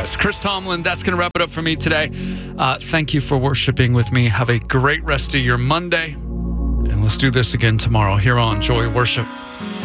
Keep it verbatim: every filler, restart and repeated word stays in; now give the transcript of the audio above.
Yes, Chris Tomlin, that's going to wrap it up for me today. Uh, thank you for worshiping with me. Have a great rest of your Monday. And let's do this again tomorrow here on Joy Worship.